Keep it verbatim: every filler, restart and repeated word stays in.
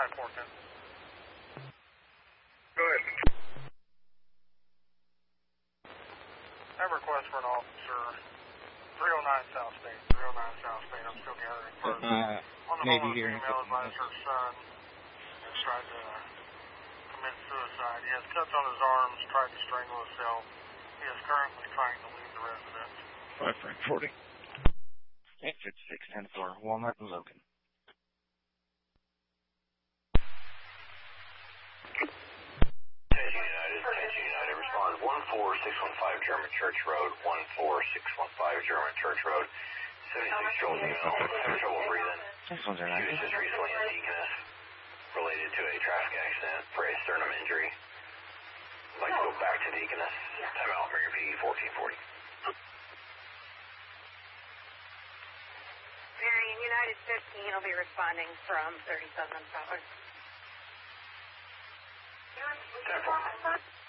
report then. Go ahead. I have a request for an officer. three oh nine South State. three oh nine South State. I'm still gathering first. Uh, On the maybe phone with here a in a female couple advised minutes. her son has tried to commit suicide. He has cuts on his arms, tried to strangle himself. He is currently trying to leave the residence. five Frank forty. eight fifty-six ten four, Walnut and Logan. Attention United, Attention United, respond one four six one five German Church Road, one four six one five German Church Road, seventy-six year old female, having trouble breathing. This one's She alright. was just recently in Deaconess, related to a traffic accident for a sternum injury. I'd like to go back to Deaconess. Time out, Marriott P D fourteen forty. Marion, United fifteen will be responding from thirty-seven South. ten four.